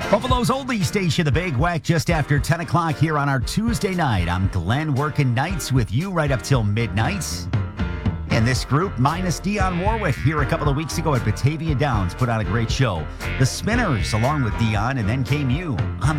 Buffalo's oldie station, The Big Weck, just after 10 o'clock here on our Tuesday night. I'm Glenn working nights with you right up till midnight. And this group, minus Dionne Warwick, here a couple of weeks ago at Batavia Downs, put on a great show. The Spinners, along with Dionne, and then came you on the